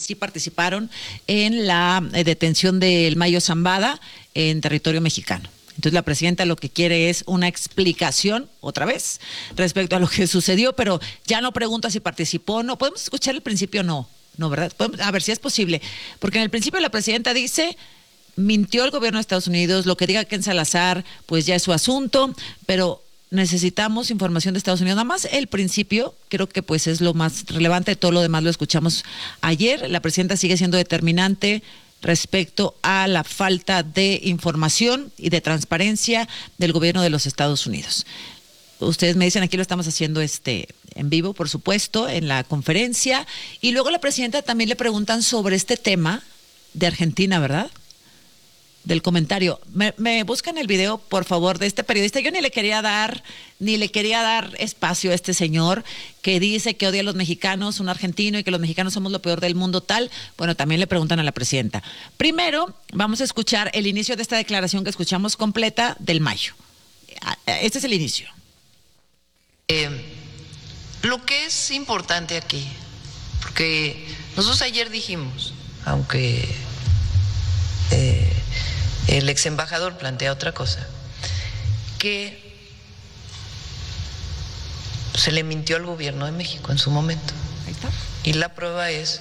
sí participaron en la detención del Mayo Zambada en territorio mexicano. Entonces la presidenta lo que quiere es una explicación, otra vez, respecto a lo que sucedió, pero ya no pregunta si participó o no. ¿Podemos escuchar el principio? No, ¿verdad? A ver si es posible. Porque en el principio la presidenta dice, mintió el gobierno de Estados Unidos, lo que diga Ken Salazar, pues ya es su asunto, pero necesitamos información de Estados Unidos. Nada más el principio, creo que pues es lo más relevante, todo lo demás lo escuchamos ayer. La presidenta sigue siendo determinante respecto a la falta de información y de transparencia del gobierno de los Estados Unidos. Ustedes me dicen, aquí lo estamos haciendo en vivo, por supuesto, en la conferencia. Y luego la presidenta también le preguntan sobre este tema de Argentina, ¿verdad? Del comentario. Me buscan el video, por favor, de este periodista. Yo ni le quería dar espacio a este señor que dice que odia a los mexicanos, un argentino, y que los mexicanos somos lo peor del mundo, tal. Bueno, también le preguntan a la presidenta. Primero, vamos a escuchar el inicio de esta declaración que escuchamos completa del Mayo. Este es el inicio. Lo que es importante aquí, porque nosotros ayer dijimos, aunque el ex embajador plantea otra cosa, que se le mintió al gobierno de México en su momento. Ahí está. Y la prueba es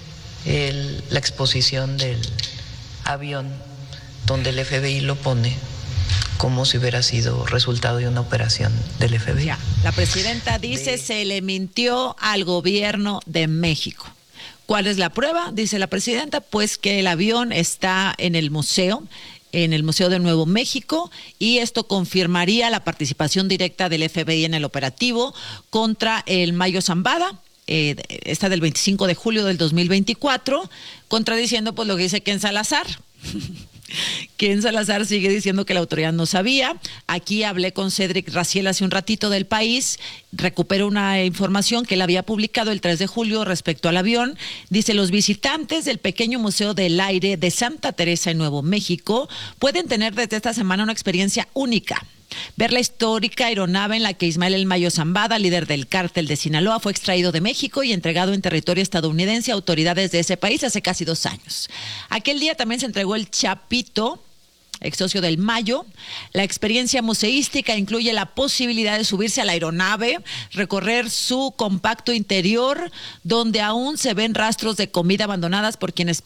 la exposición del avión donde el FBI lo pone como si hubiera sido resultado de una operación del FBI. Ya. La presidenta dice se le mintió al gobierno de México. ¿Cuál es la prueba? Dice la presidenta, pues que el avión está en el Museo de Nuevo México, y esto confirmaría la participación directa del FBI en el operativo contra el Mayo Zambada, esta del 25 de julio del 2024, contradiciendo pues lo que dice Ken Salazar. Ken Salazar sigue diciendo que la autoridad no sabía. Aquí hablé con Cédric Raciel hace un ratito del País, recupero una información que él había publicado el 3 de julio respecto al avión. Dice, los visitantes del pequeño Museo del Aire de Santa Teresa en Nuevo México pueden tener desde esta semana una experiencia única. Ver la histórica aeronave en la que Ismael El Mayo Zambada, líder del cártel de Sinaloa, fue extraído de México y entregado en territorio estadounidense a autoridades de ese país hace casi 2 años. Aquel día también se entregó el Chapito, ex socio del Mayo. La experiencia museística incluye la posibilidad de subirse a la aeronave, recorrer su compacto interior, donde aún se ven rastros de comida abandonadas por quienes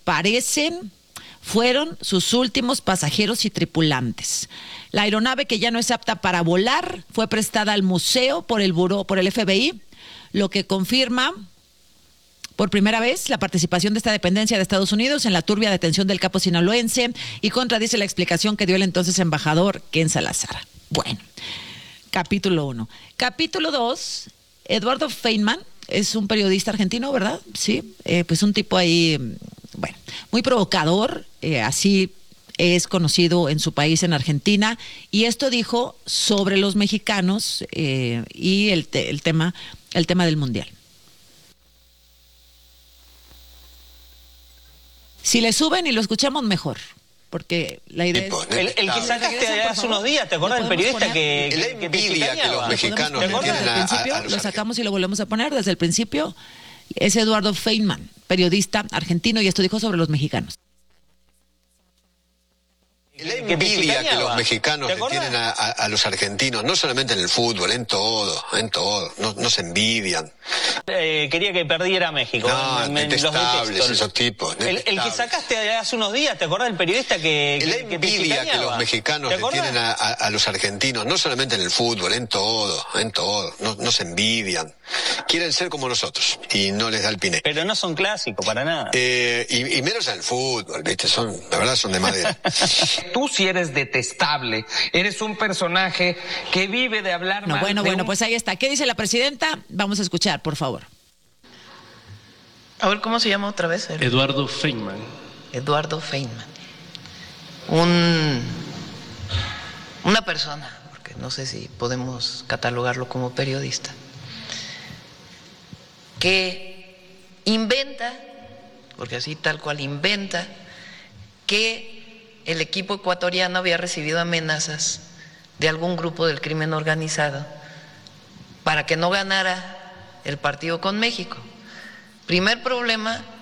fueron sus últimos pasajeros y tripulantes. La aeronave, que ya no es apta para volar, fue prestada al museo por el FBI, lo que confirma por primera vez la participación de esta dependencia de Estados Unidos en la turbia detención del capo sinaloense, y contradice la explicación que dio el entonces embajador Ken Salazar. Bueno, capítulo 1. Capítulo 2, Eduardo Feynman es un periodista argentino, ¿verdad? Sí, pues un tipo ahí, bueno, muy provocador, así es conocido en su país, en Argentina, y esto dijo sobre los mexicanos y el tema del Mundial. Si le suben y lo escuchamos, mejor, porque la idea es... El que sacaste hace unos días, ¿te acordás del periodista que la envidia que los mexicanos le tienen a los lo sacamos y lo volvemos a poner desde el principio. Es Eduardo Feynman, periodista argentino, y esto dijo sobre los mexicanos. La envidia que los mexicanos le tienen a los argentinos, no solamente en el fútbol, en todo, no se envidian. Quería que perdiera México. No, detestables esos tipos. El que sacaste hace unos días, ¿te acordás del periodista que la envidia que los mexicanos le tienen a los argentinos, no solamente en el fútbol, en todo, no se envidian. Quieren ser como nosotros y no les da el piné. Pero no son clásicos para nada. Y menos en el fútbol, ¿viste? La verdad son de madera. Tú sí eres detestable, eres un personaje que vive de hablar mal. Bueno, pues ahí está. ¿Qué dice la presidenta? Vamos a escuchar, por favor. A ver, ¿cómo se llama otra vez? Eduardo Feynman. Eduardo Feynman. Una persona, porque no sé si podemos catalogarlo como periodista, que inventa, porque así tal cual inventa, que el equipo ecuatoriano había recibido amenazas de algún grupo del crimen organizado para que no ganara el partido con México. Primer problema,